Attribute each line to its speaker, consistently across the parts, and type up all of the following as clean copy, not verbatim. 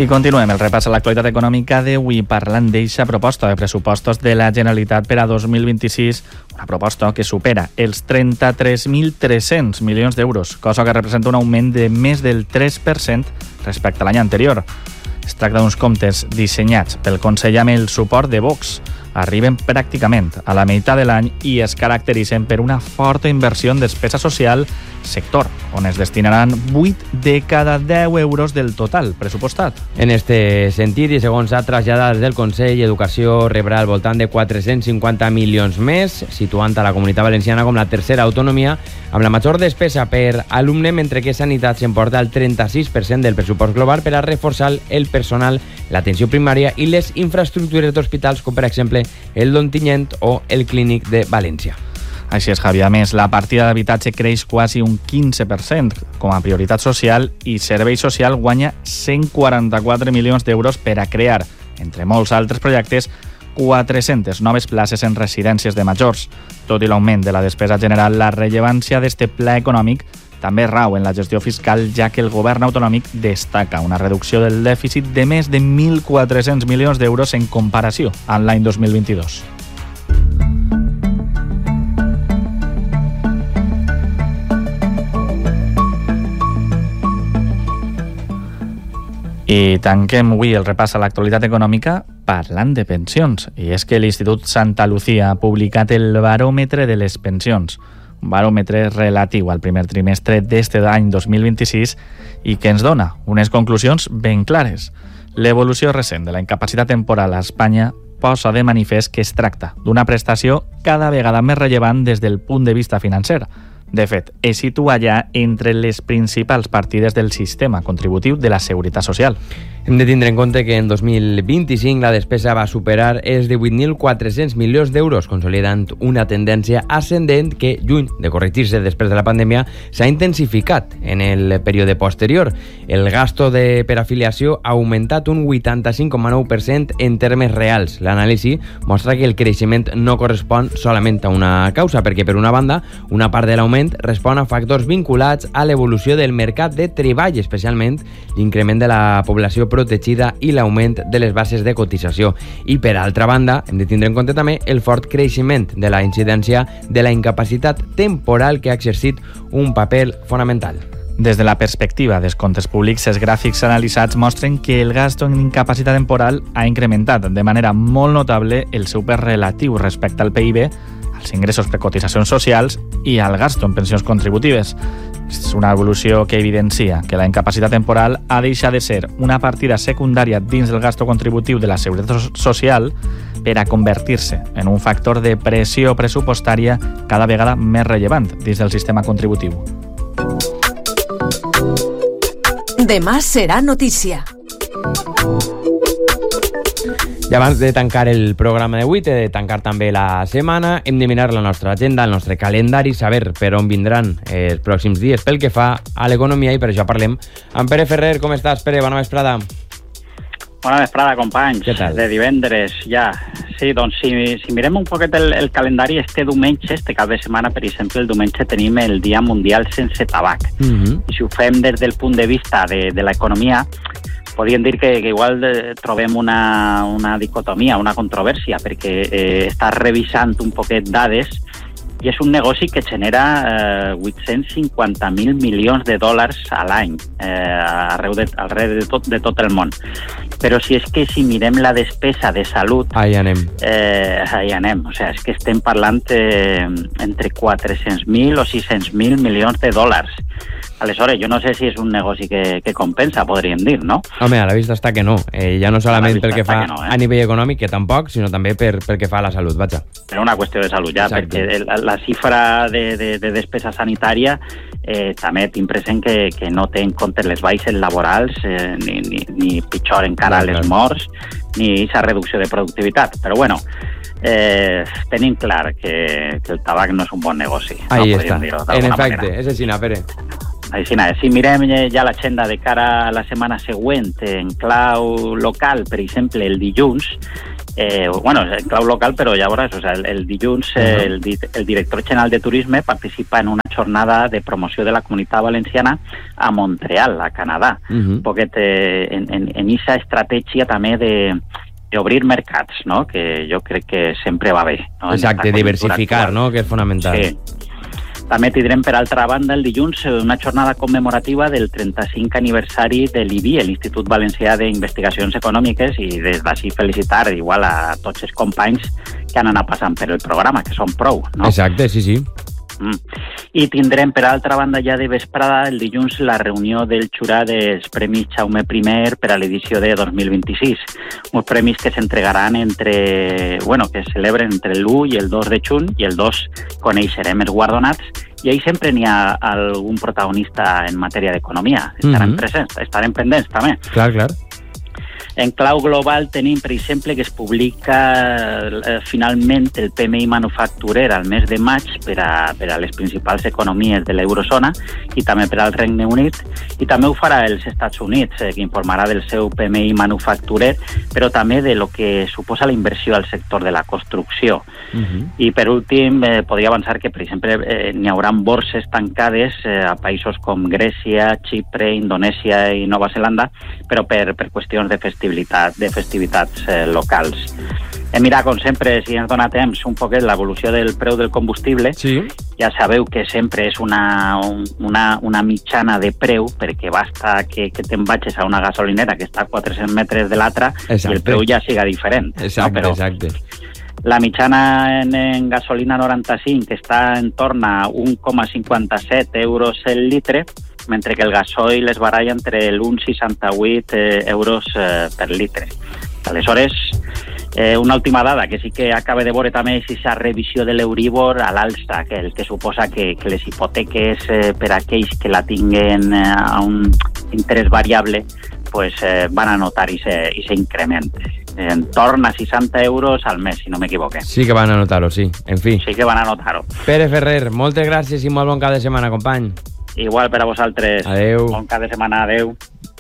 Speaker 1: I continuem el repàs a l'actualitat econòmica d'avui parlant d'eixa proposta de pressupostos de la Generalitat per a 2026, una proposta que supera els 33.300 milions d'euros, cosa que representa un augment de més del 3% respecte a l'any anterior. Es tracta d'uns comptes dissenyats pel Consell amb el suport de Vox. Arriben pràcticament a la meitat de l'any i es caracteritzen per una forta inversió en despesa social, sector on es destinaran 8 de cada 10 euros del total pressupostat.
Speaker 2: En este sentit, i segons ha traslladat del Consell, Educació rebrà al voltant de 450 milions més, situant a la Comunitat Valenciana com la tercera autonomia amb la major despesa per alumne, mentre que Sanitat s'emporta el 36% del pressupost global per a reforçar el personal, l'atenció primària i les infraestructures d'hospitals, com per exemple el d'Ontinyent o el Clínic de València.
Speaker 1: Així és, Javi. A més, la partida d'habitatge creix quasi un 15% com a prioritat social i Servei Social guanya 144 milions d'euros per a crear, entre molts altres projectes, 400 noves places en residències de majors. Tot i l'augment de la despesa general, la rellevància d'este pla econòmic també rau en la gestió fiscal, ja que el govern autonòmic destaca una reducció del dèficit de més de 1.400 milions d'euros en comparació amb l'any 2022. I tanquem avui el repàs a l'actualitat econòmica parlant de pensions. I és que l'Institut Santa Lucía ha publicat el baròmetre de les pensions, un baròmetre relatiu al primer trimestre d'este any 2026 i que ens dona unes conclusions ben clares. L'evolució recent de la incapacitat temporal a Espanya posa de manifest que es tracta d'una prestació cada vegada més rellevant des del punt de vista financer. De fet, es situa ja entre les principals partides del sistema contributiu de la Seguretat Social.
Speaker 2: Hem de tindre en compte que en 2025 la despesa va superar els 18.400 milions d'euros, consolidant una tendència ascendent que, lluny de corregir-se després de la pandèmia, s'ha intensificat en el període posterior. El gasto per afiliació ha augmentat un 85,9% en termes reals. L'anàlisi mostra que el creixement no correspon solament a una causa, perquè, per una banda, una part de l'augment respon a factors vinculats a l'evolució del mercat de treball, especialment l'increment de la població protegida i l'augment de les bases de cotització. I per altra banda, hem de tindre en compte també el fort creixement de la incidència de la incapacitat temporal que ha exercit un paper fonamental.
Speaker 1: Des de la perspectiva dels comptes públics, els gràfics analitzats mostren que el gasto en incapacitat temporal ha incrementat de manera molt notable el seu pes relatiu respecte al PIB, als ingressos per cotitzacions socials i al gasto en pensions contributives. És una evolució que evidencia que la incapacitat temporal ha deixat de ser una partida secundària dins del gasto contributiu de la Seguretat Social per a convertir-se en un factor de pressió pressupostària cada vegada més rellevant dins del sistema contributiu.
Speaker 3: Demà serà notícia.
Speaker 2: I abans de tancar el programa d'avui, de tancar també la setmana, hem de mirar la nostra agenda, el nostre calendari, saber per on vindran els pròxims dies pel que fa a l'economia, i per això parlem amb Pere Ferrer. Com estàs, Pere? Bona vesprada.
Speaker 4: Bona vesprada, companys.
Speaker 2: Què tal?
Speaker 4: De divendres, ja. Sí, doncs si mirem un poquet el calendari, este diumenge, este cap de setmana, per exemple, el diumenge tenim el Dia Mundial Sense Tabac. I si ho fem des del punt de vista de l'economia, podríem dir que igual trobem una dicotomia, una controvèrsia, perquè està revisant un poquet dades i és un negoci que genera 850.000 milions de dòlars a l'any arreu de tot el món. Però si mirem la despesa de salut...
Speaker 2: Ahí anem.
Speaker 4: O sea, és que estem parlant entre 400.000 o 600.000 milions de dòlars. Aleshores, jo no sé si és un negoci que compensa, podríem dir, no?
Speaker 2: Home, a la vista està que no. Ja no solament pel que fa a nivell econòmic, que tampoc, sinó també pel que fa a la salut, vaja.
Speaker 4: Per una qüestió de salut, ja, exacte. Perquè la xifra de despesa sanitària també tinc present que no té en compte les baixes laborals, ni pitjor encara les morts, ni aquesta reducció de productivitat. Però bueno, tenim clar que el tabac no és un bon negoci.
Speaker 2: Ahí està, en efecte, és així, Pere.
Speaker 4: Si mirem ja l'agenda de cara a la setmana següent en clau local, per exemple, el dilluns, bueno, en clau local, però ja veuràs, o sea, el dilluns el director general de Turisme participa en una jornada de promoció de la Comunitat Valenciana a Montreal, a Canadà. Un poquet en aquesta estratègia també d'obrir mercats, no? Que jo crec que sempre va bé. No?
Speaker 2: Exacte, diversificar, no? Que és fonamental.
Speaker 4: Sí. També tindrem, per altra banda, el dilluns una jornada commemorativa del 35 aniversari de l'IBI, l'Institut Valencià d'Investigacions Econòmiques, i des d'ací felicitar igual a tots els companys que han anat passant per el programa, que són prou, no?
Speaker 2: Exacte, sí.
Speaker 4: I tindrem, per altra banda, ja de vesprada, el dilluns, la reunió del jurat dels Premis Jaume I per a l'edició de 2026. Uns premis que s'entregaran que es celebren entre l'1 i el 2 de juny, i el 2 coneixerem els guardonats, i ahí sempre n'hi ha algun protagonista en matèria d'economia. Estarem presents, estarem pendents també.
Speaker 2: Clar.
Speaker 4: En clau global tenim, per exemple, que es publica finalment el PMI manufacturer al mes de maig per a les principals economies de l'eurozona i també per al Regne Unit, i també ho farà els Estats Units, que informarà del seu PMI manufacturer, però també de lo que suposa la inversió al sector de la construcció. I per últim, podria avançar que, per exemple, n'hi haurà borses tancades a països com Grècia, Xipre, Indonèsia i Nova Zelanda, però per qüestions de festivitats locals. Mira, com sempre, si ens dona temps, un poquet l'evolució del preu del combustible.
Speaker 2: Sí.
Speaker 4: Ja sabeu que sempre és una mitjana de preu, perquè basta que te'n vagis a una gasolinera que està a 400 metres de l'altra i el preu ja siga diferent.
Speaker 2: Exacte.
Speaker 4: La mitjana en gasolina 95 està en torn a 1,57 euros el litre, mentre que el gasoil es baralla entre el 1,68 euros per litre. Aleshores, una última dada que sí que acaba de veure també és aquesta revisió de l'Euríbor a l'alça, que el que suposa que les hipoteques per a aquells que la tinguen a un interès variable pues, van a notar aquest increment. En torn a 60 euros al mes, si no m'equivoque.
Speaker 2: Sí que van a notar-ho, sí. En fi.
Speaker 4: Sí que van a notar-ho.
Speaker 2: Pere Ferrer, moltes gràcies i molt bon cap de setmana, company.
Speaker 4: Igual per a vosaltres.
Speaker 2: Adeu.
Speaker 4: Bon cap de setmana, adeu.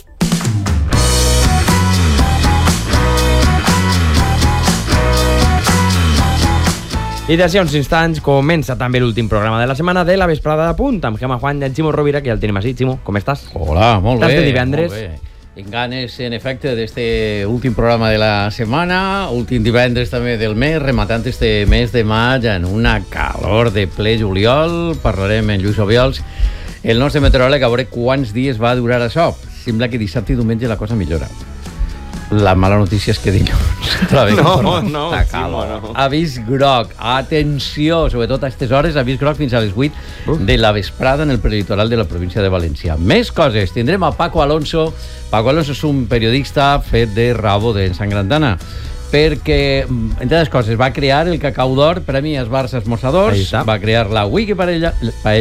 Speaker 2: I d'ací uns instants comença també l'últim programa de la setmana de la vesprada de punt amb Gemma Juan i en Ximo Rovira, que ja el tenim així. Ximo, com estàs?
Speaker 5: Hola, molt bé.
Speaker 2: Estàs de divendres?
Speaker 5: Molt bé. En ganes, en efecte, d'este últim programa de la setmana, últim divendres també del mes, rematant este mes de maig en una calor de ple juliol. Parlarem amb Lluís Obiols, el nostre meteoròleg, a veure quants dies va durar això. Sembla que dissabte i diumenge la cosa millora. La mala notícia és que dilluns
Speaker 2: no,
Speaker 5: avís groc, atenció, sobretot a aquestes hores, avís groc fins a les 8 de la vesprada en el prelitoral de la província de València. Més coses, tindrem a Paco Alonso. Paco Alonso és un periodista fet de rabo de Sangrantana, perquè, entre les coses, va crear el Cacau d'Or, Premi als Bars Esmorzadors, va crear la Wikiparella.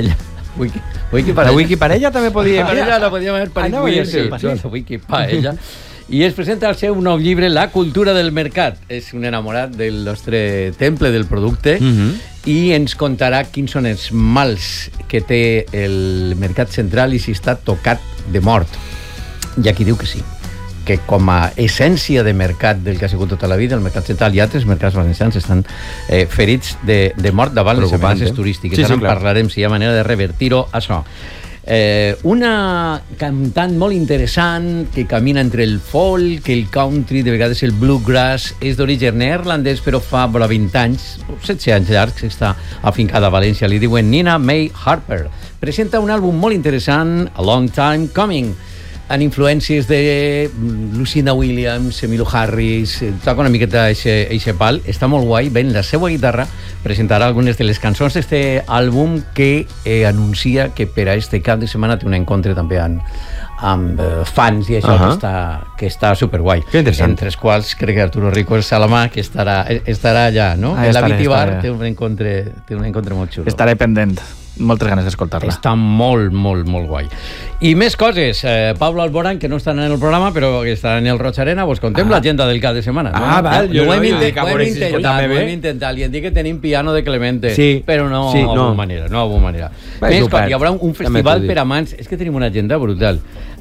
Speaker 2: La Wikiparella també podia...
Speaker 5: La podíem haver parit la Wikiparella. I es presenta el seu nou llibre, La cultura del mercat. És un enamorat del nostre temple del producte i ens contarà quins són els mals que té el mercat central i si està tocat de mort. Hi ha qui diu que sí, que com a essència de mercat del que ha sigut tota la vida, el mercat central i altres mercats valencians estan ferits de mort davant les amenaces turístiques. Ara en parlarem si hi ha manera de revertir-ho, això. Una cantant molt interessant que camina entre el folk, el country, de vegades el bluegrass, és d'origen neerlandès, però fa 20 anys, 16 anys llargs, està afincada a València. Li diuen Nina May Harper. Presenta un àlbum molt interessant, A Long Time Coming, amb influències de Lucinda Williams, Emmylou Harris, toca una miqueta eixe pal, està molt guai, ven la seva guitarra, presentarà algunes de les cançons d'este àlbum que anuncia que per a este cap de setmana té un encontre també amb fans i això que està superguai. Entre els quals crec que Arturo Rico Salamà, que estarà allà, no? El Aviti Bar té un encontre molt xulo.
Speaker 1: Estaré pendent. Moltes ganes d'escoltar-la.
Speaker 5: Està molt, molt, molt guai. I més coses. Pablo Alborán, que no està en el programa, però que està en el Roig Arena, vos contem l'agenda del cap de setmana.
Speaker 2: Val.
Speaker 5: Ho hem intentat. Li hem dit que tenim piano de Clemente, però no ha hagut manera. Més coses. Hi haurà un festival per amants. És que tenim una agenda brutal.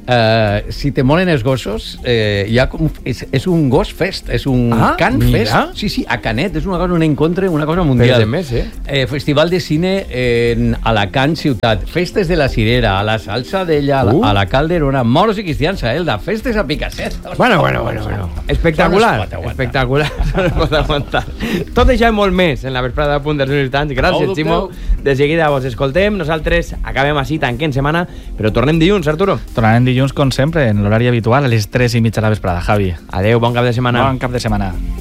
Speaker 5: si te molen els gossos, hi ha com, és un gos fest, és un can fest. Sí, a Canet, és una cosa, un encontre, una cosa mundial.
Speaker 2: Però de més,
Speaker 5: Festival de cine en Alacant ciutat, festes de la Cirera, a la Salsa d'ella, a la Calderona, moros i cristians a Elda, festes a Picasset.
Speaker 2: Bueno. Espectacular. Pot aguantar. Tot això i molt més en la vesprada de Punt dels Instants. Gràcies, Ximo. De seguida vos escoltem. Nosaltres acabem així, tanquem setmana, però tornem dilluns, Arturo.
Speaker 1: Tornarem dilluns, com sempre, en l'horari habitual, a les 3:30 de la vesprada, Javi.
Speaker 2: Adeu, bon cap de setmana.
Speaker 1: Bon cap de setmana.